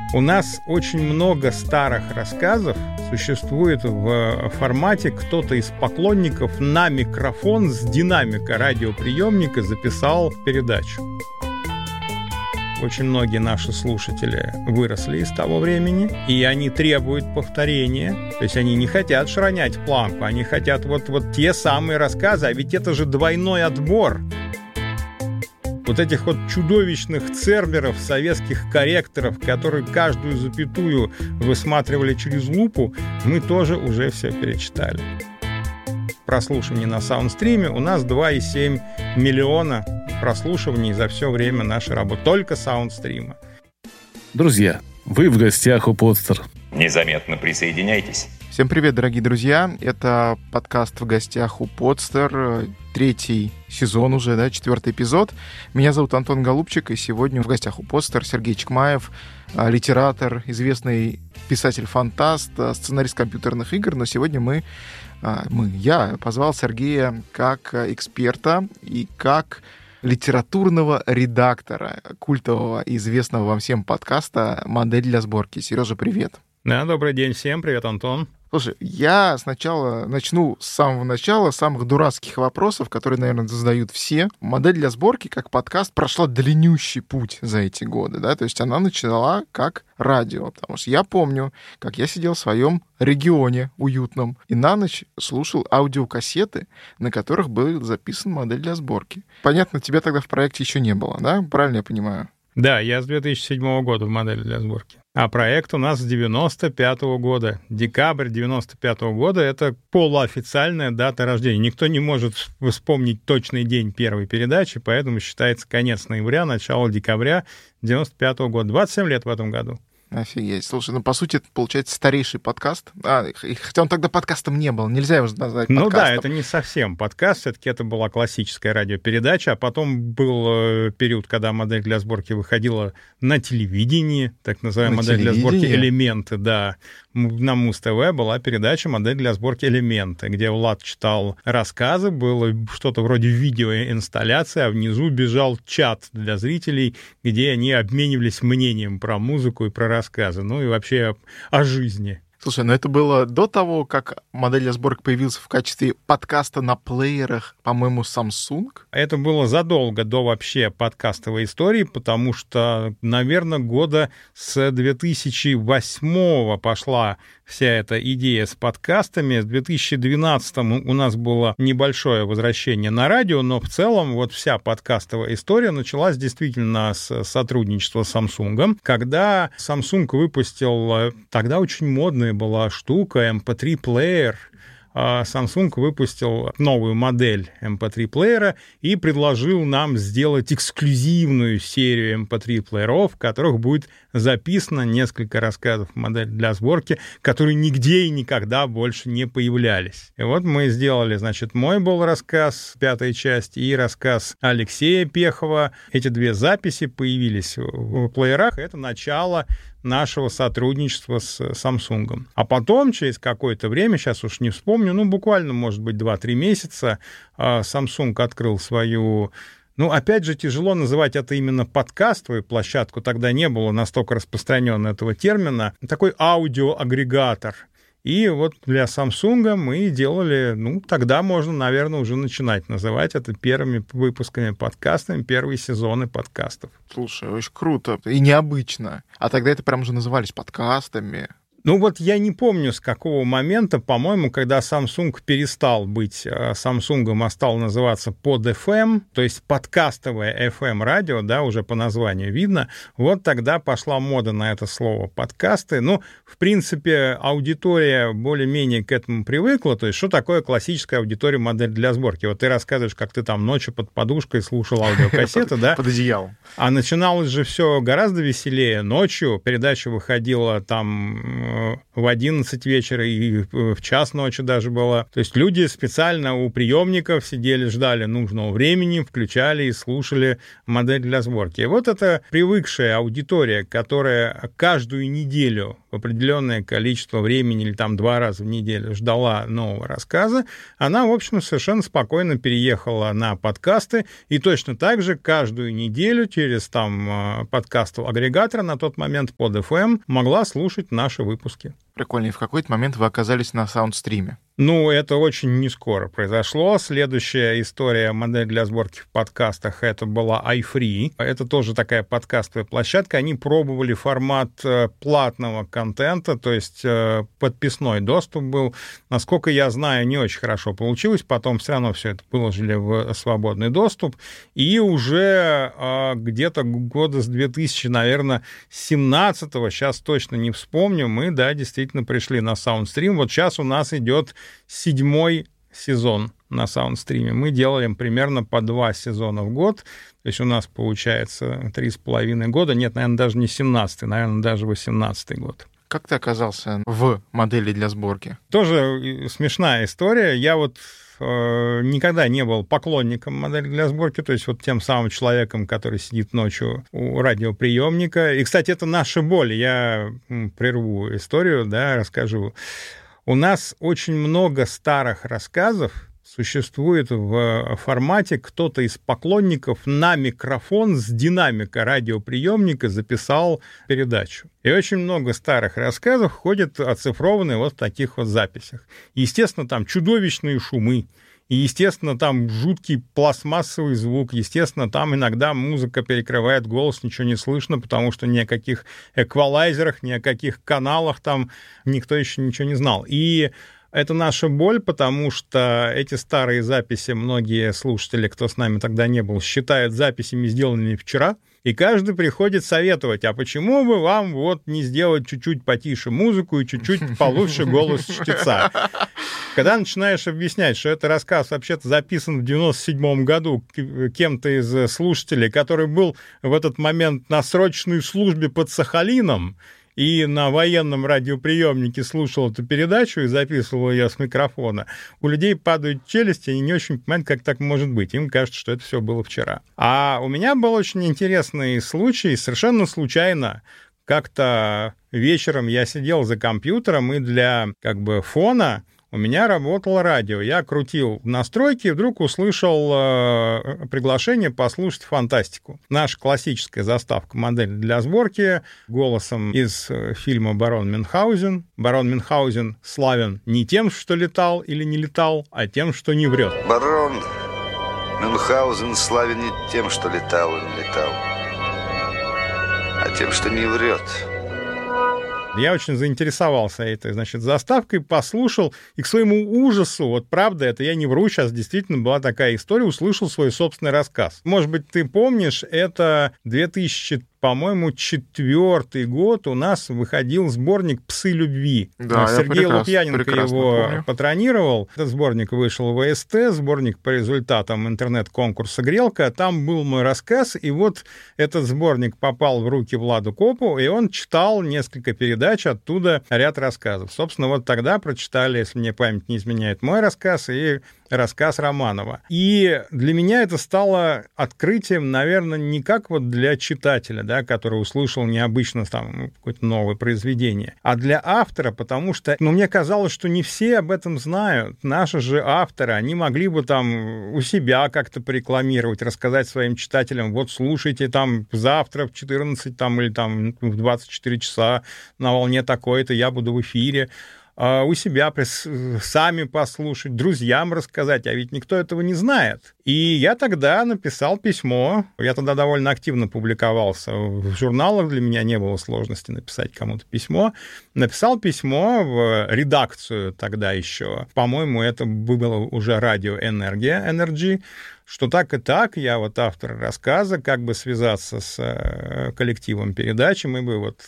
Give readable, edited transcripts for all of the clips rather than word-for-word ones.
У нас очень много старых рассказов существует в формате, кто-то из поклонников на микрофон с динамика радиоприемника записал передачу. Очень многие наши слушатели выросли из того времени, и они требуют повторения. То есть они не хотят шранять планку, они хотят вот те самые рассказы, а ведь это же двойной отбор. Вот этих вот чудовищных церберов, советских корректоров, которые каждую запятую высматривали через лупу, мы тоже уже все перечитали. Прослушиваний на саундстриме у нас 2,7 миллиона прослушиваний за все время нашей работы. Только саундстрима. Друзья, вы в гостях у Подстер. Незаметно присоединяйтесь. Всем привет, дорогие друзья. Это подкаст «В гостях у Подстер». 3-й сезон уже, 4-й эпизод. Меня зовут Антон Голубчик, и сегодня в гостях у Подстер Сергей Чекмаев, литератор, известный писатель-фантаст, сценарист компьютерных игр. Но сегодня я позвал Сергея как эксперта и как литературного редактора культового и известного вам всем подкаста «Модель для сборки». Сережа, привет. Да, добрый день всем. Привет, Антон. Слушай, я сначала начну с самого начала, самых дурацких вопросов, которые, наверное, задают все. «Модель для сборки» как подкаст прошла длиннющий путь за эти годы, да, то есть она начала как радио, потому что я помню, как я сидел в своем регионе уютном и на ночь слушал аудиокассеты, на которых был записан «Модель для сборки». Понятно, тебя тогда в проекте еще не было, да? Правильно я понимаю? Да, я с 2007 года в «Модели для сборки». А проект у нас с 95-го года. Декабрь 95-го года — это полуофициальная дата рождения. Никто не может вспомнить точный день первой передачи, поэтому считается конец ноября, начало декабря 95-го года. 27 лет в этом году. Офигеть. Слушай, по сути, это, получается, старейший подкаст. Хотя он тогда подкастом не был, нельзя его назвать подкастом. Ну да, это не совсем подкаст, все-таки это была классическая радиопередача, а потом был период, когда «Модель для сборки» выходила на телевидении, так называемая «Модель для сборки элементы», да. На Муз-ТВ была передача «Модель для сборки элементы», где Влад читал рассказы, было что-то вроде видеоинсталляции, а внизу бежал чат для зрителей, где они обменивались мнением про музыку и про рассказы, ну и вообще о жизни. Слушай, это было до того, как «Модель для сборки» появился в качестве подкаста на плеерах, по-моему, Samsung? Это было задолго до вообще подкастовой истории, потому что, наверное, года с 2008 пошла вся эта идея с подкастами. В 2012 у нас было небольшое возвращение на радио, но в целом вот вся подкастовая история началась действительно с сотрудничества с Samsung, когда Samsung выпустил, тогда очень модная была штука, MP3-плеер. Samsung выпустил новую модель MP3-плеера и предложил нам сделать эксклюзивную серию MP3-плееров, в которых будет записано несколько рассказов «Модель для сборки», которые нигде и никогда больше не появлялись. И вот мы сделали, значит, мой был рассказ, 5-я часть, и рассказ Алексея Пехова. Эти две записи появились в плеерах. Это начало нашего сотрудничества с Samsung. А потом, через какое-то время, сейчас уж не вспомню, буквально, может быть, 2-3 месяца, Samsung открыл свою... опять же, тяжело называть это именно подкастовую площадку, тогда не было настолько распространен этого термина, такой аудиоагрегатор. И вот для Samsung мы делали, тогда можно, наверное, уже начинать называть это первыми выпусками подкастами, первые сезоны подкастов. Слушай, очень круто и необычно. А тогда это прям уже назывались подкастами. Я не помню, с какого момента, по-моему, когда Samsung перестал быть Samsung, а стал называться Pod FM, то есть подкастовое FM-радио, да, уже по названию видно, вот тогда пошла мода на это слово подкасты. В принципе, аудитория более-менее к этому привыкла, то есть что такое классическая аудитория «Модель для сборки»? Вот ты рассказываешь, как ты там ночью под подушкой слушал аудиокассеты, да? Под одеялом. А начиналось же все гораздо веселее. Ночью передача выходила там в 11 вечера, и в час ночи даже была. То есть люди специально у приемников сидели, ждали нужного времени, включали и слушали модель для сборки. И вот эта привыкшая аудитория, которая каждую неделю в определенное количество времени или там 2 раза в неделю ждала нового рассказа, она, в общем, совершенно спокойно переехала на подкасты, и точно так же каждую неделю через там подкаст-агрегатор на тот момент под FM могла слушать наши выпуски. Прикольно. И в какой-то момент вы оказались на саундстриме. Ну, это очень не скоро произошло. Следующая история, модель для сборки в подкастах, это была iFree. Это тоже такая подкастовая площадка. Они пробовали формат платного контента, то есть подписной доступ был. Насколько я знаю, не очень хорошо получилось. Потом все равно все это выложили в свободный доступ. И уже где-то года с 2000, наверное, 17-го, сейчас точно не вспомню, мы, да, действительно пришли на Soundstream. Вот сейчас у нас идет 7-й сезон на Soundstream. Мы делаем примерно по 2 сезона в год. То есть у нас получается 3,5 года. Нет, наверное, даже не 17-й, наверное, даже 18-й год. Как ты оказался в модели для сборки? Тоже смешная история. Я вот никогда не был поклонником модели для сборки, то есть вот тем самым человеком, который сидит ночью у радиоприемника. И, кстати, это наша боль. Я прерву историю, да, расскажу. У нас очень много старых рассказов существует в формате, кто-то из поклонников на микрофон с динамика радиоприемника записал передачу. И очень много старых рассказов ходят оцифрованные вот в таких вот записях. Естественно, там чудовищные шумы, и, естественно, там жуткий пластмассовый звук, естественно, там иногда музыка перекрывает голос, ничего не слышно, потому что ни о каких эквалайзерах, ни о каких каналах там никто еще ничего не знал. И это наша боль, потому что эти старые записи многие слушатели, кто с нами тогда не был, считают записями, сделанными вчера, и каждый приходит советовать, а почему бы вам вот не сделать чуть-чуть потише музыку и чуть-чуть получше голос чтеца? Когда начинаешь объяснять, что это рассказ вообще-то записан в 97-м году кем-то из слушателей, который был в этот момент на срочной службе под Сахалином, и на военном радиоприемнике слушал эту передачу и записывал ее с микрофона, у людей падают челюсти, они не очень понимают, как так может быть. Им кажется, что это все было вчера. А у меня был очень интересный случай, совершенно случайно. Как-то вечером я сидел за компьютером, и для как бы фона у меня работало радио. Я крутил настройки и вдруг услышал приглашение послушать фантастику. Наша классическая заставка «Модель для сборки» голосом из фильма «Барон Мюнхгаузен». Барон Мюнхгаузен славен не тем, что летал или не летал, а тем, что не врет. Барон Мюнхгаузен славен не тем, что летал или не летал, а тем, что не врет. Я очень заинтересовался этой, значит, заставкой, послушал, и к своему ужасу, вот правда, это я не вру, сейчас действительно была такая история, услышал свой собственный рассказ. Может быть, ты помнишь, это 2000, по-моему, 4-й год у нас выходил сборник «Псы любви». Да, Сергей Лукьяненко его помню. патронировал. Этот сборник вышел в ВСТ, сборник по результатам интернет-конкурса «Грелка». Там был мой рассказ, и вот этот сборник попал в руки Владу Копу, и он читал несколько передач, оттуда ряд рассказов. Собственно, вот тогда прочитали, если мне память не изменяет, мой рассказ и рассказ Романова. И для меня это стало открытием, наверное, не как вот для читателя, да, который услышал необычно там какое-то новое произведение, а для автора, потому что, мне казалось, что не все об этом знают. Наши же авторы, они могли бы там у себя как-то порекламировать, рассказать своим читателям, вот слушайте там завтра в 14 там, или там в 24 часа на волне такой-то я буду в эфире. У себя сами послушать, друзьям рассказать, а ведь никто этого не знает. И я тогда написал письмо, я тогда довольно активно публиковался в журналах, для меня не было сложности написать кому-то письмо. Написал письмо в редакцию тогда еще, по-моему, это было уже радио «Энергия», Energy, что так и так, я вот автор рассказа, как бы связаться с коллективом передачи, мы бы вот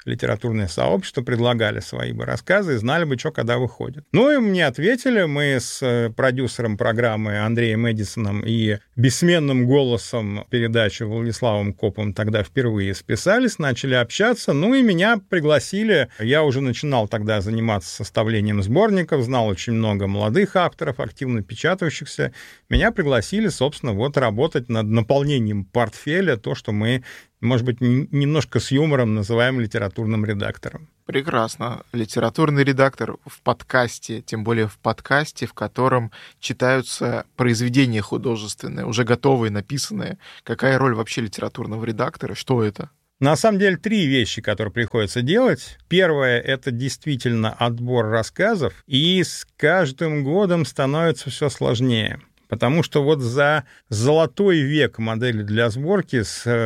литературное сообщество, предлагали свои бы рассказы и знали бы, что когда выходит. Ну и мне ответили, мы с продюсером программы Андреем Эдисоном и бессменным голосом передачи Владиславом Копом тогда впервые списались, начали общаться, ну и меня пригласили. Я уже начинал тогда заниматься составлением сборников, знал очень много молодых авторов, активно печатающихся. Меня пригласили, собственно, вот работать над наполнением портфеля, то, что мы, может быть, немножко с юмором называем литературным редактором. Прекрасно. Литературный редактор в подкасте, тем более в подкасте, в котором читаются произведения художественные, уже готовые, написанные. Какая роль вообще литературного редактора? Что это? На самом деле, 3 вещи, которые приходится делать. Первое — это действительно отбор рассказов, и с каждым годом становится все сложнее. Потому что вот за золотой век модели для сборки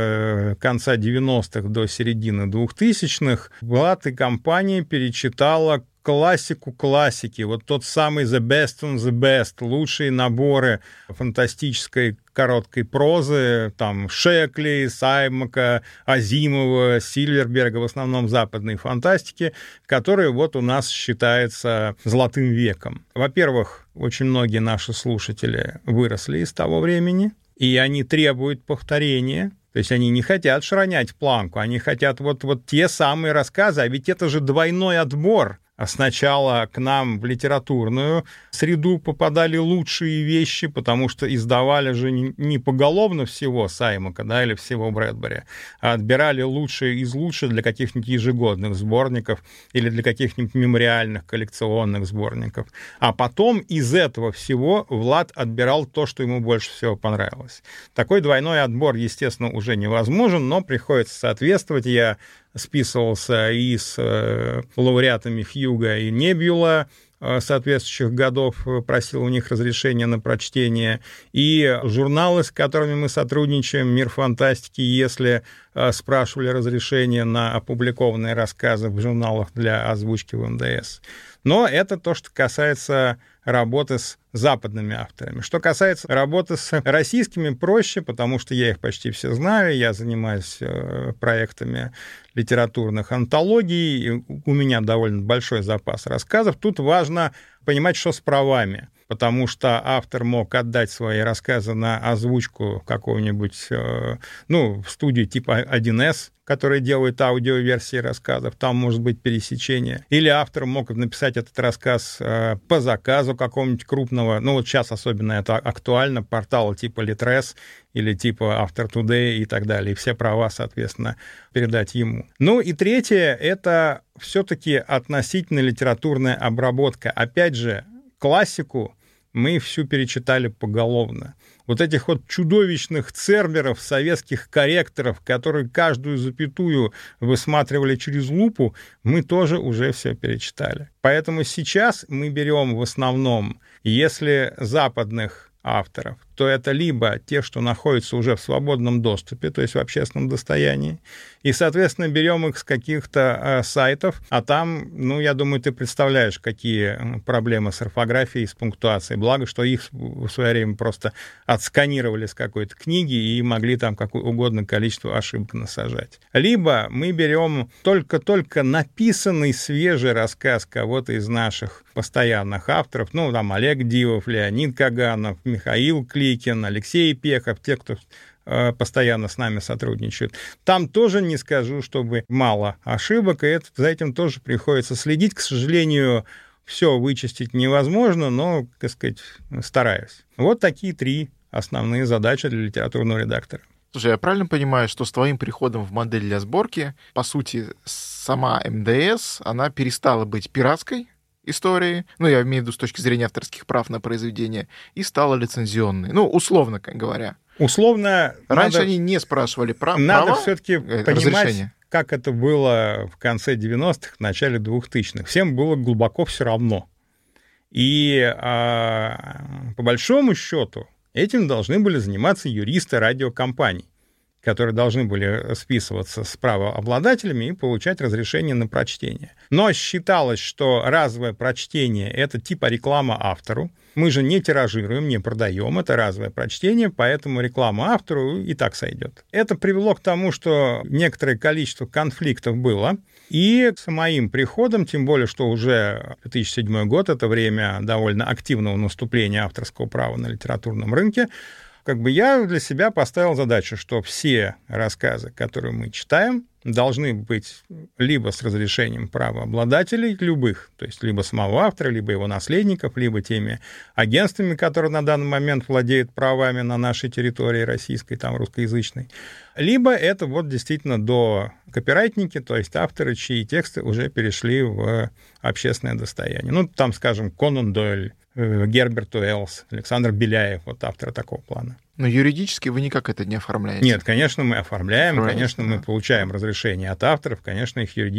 с конца 90-х до середины 2000-х Влад и компания перечитала классику классики, вот тот самый The Best on the Best, лучшие наборы фантастической короткой прозы, там Шекли, Саймака, Азимова, Сильверберга, в основном западной фантастики, которые вот у нас считаются золотым веком. Во-первых, очень многие наши слушатели выросли из того времени, и они требуют повторения. То есть они не хотят шранять планку, они хотят вот те самые рассказы, а ведь это же двойной отбор. А сначала к нам в литературную среду попадали лучшие вещи, потому что издавали же не поголовно всего Саймака, да, или всего Брэдбери, а отбирали лучшие из лучших для каких-нибудь ежегодных сборников или для каких-нибудь мемориальных коллекционных сборников. А потом из этого всего Влад отбирал то, что ему больше всего понравилось. Такой двойной отбор, естественно, уже невозможен, но приходится соответствовать. Я списывался и с лауреатами Хьюга и Небюла соответствующих годов, просил у них разрешения на прочтение, и журналы, с которыми мы сотрудничаем, «Мир фантастики», если спрашивали разрешение на опубликованные рассказы в журналах для озвучки в МДС. Но это то, что касается работы с западными авторами. Что касается работы с российскими, проще, потому что я их почти все знаю, я занимаюсь проектами литературных антологий, и у меня довольно большой запас рассказов. Тут важно понимать, что с правами, потому что автор мог отдать свои рассказы на озвучку какого-нибудь, в студию типа 1С, который делает аудиоверсии рассказов, там может быть пересечение. Или автор мог написать этот рассказ по заказу какого-нибудь крупного, вот сейчас особенно это актуально, портала типа Litres или типа After Today и так далее, и все права, соответственно, передать ему. Ну и третье — это все-таки относительно литературная обработка. Опять же, классику мы всю перечитали поголовно. Вот этих вот чудовищных церберов, советских корректоров, которые каждую запятую высматривали через лупу, мы тоже уже все перечитали. Поэтому сейчас мы берем в основном, если западных авторов, то это либо те, что находятся уже в свободном доступе, то есть в общественном достоянии, и, соответственно, берем их с каких-то сайтов, а там, я думаю, ты представляешь, какие проблемы с орфографией и с пунктуацией, благо, что их в свое время просто отсканировали с какой-то книги и могли там какое угодно количество ошибок насажать. Либо мы берем только-только написанный свежий рассказ кого-то из наших постоянных авторов, там Олег Дивов, Леонид Каганов, Михаил Кликин, Алексей Пехов, те, кто постоянно с нами сотрудничают. Там тоже не скажу, чтобы мало ошибок, и за этим тоже приходится следить. К сожалению, все вычистить невозможно, но, стараюсь. Вот такие 3 основные задачи для литературного редактора. Слушай, я правильно понимаю, что с твоим приходом в модель для сборки, по сути, сама МДС, она перестала быть пиратской истории, я имею в виду с точки зрения авторских прав на произведение, и стала лицензионной, условно говоря. Условно. Раньше они не спрашивали права. Надо все-таки понимать, как это было в конце 90-х, в начале 2000-х. Всем было глубоко все равно. И по большому счету этим должны были заниматься юристы радиокомпаний, которые должны были списываться с правообладателями и получать разрешение на прочтение. Но считалось, что разовое прочтение — это типа реклама автору. Мы же не тиражируем, не продаем, это разовое прочтение, поэтому реклама автору и так сойдет. Это привело к тому, что некоторое количество конфликтов было, и с моим приходом, тем более, что уже 2007 год, это время довольно активного наступления авторского права на литературном рынке, я для себя поставил задачу, что все рассказы, которые мы читаем, должны быть либо с разрешением правообладателей любых, то есть либо самого автора, либо его наследников, либо теми агентствами, которые на данный момент владеют правами на нашей территории российской, там, русскоязычной, либо это действительно до копирайтники, то есть авторы, чьи тексты уже перешли в общественное достояние. Там, скажем, Конан Дойль, Герберт Уэллс, Александр Беляев, авторы такого плана. Но юридически вы никак это не оформляете? Нет, конечно, мы оформляем, конечно, мы получаем разрешение от авторов, конечно, их юридически